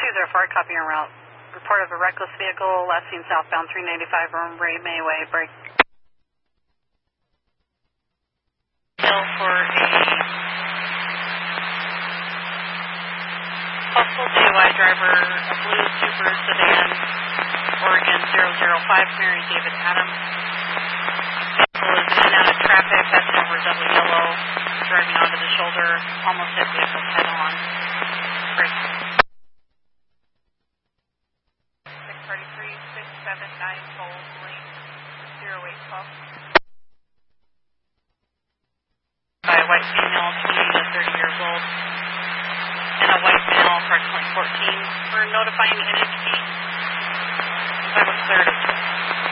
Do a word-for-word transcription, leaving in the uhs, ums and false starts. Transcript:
two zero four, copy en route. Report of a reckless vehicle, last seen southbound three ninety-five, Ray Mayway, break. Bill for a possible D U I driver, a blue Subaru sedan, Oregon zero zero five, Mary David Adams. Vehicle is in and out of traffic, passing over double yellow, driving onto the shoulder, almost hit vehicle head on. Break. six thirty-three, six seven nine, Cold Lane, zero eight twelve. By a white female, twenty to thirty years old, and a white male, approximately fourteen. We're notifying N H P. I was cleared at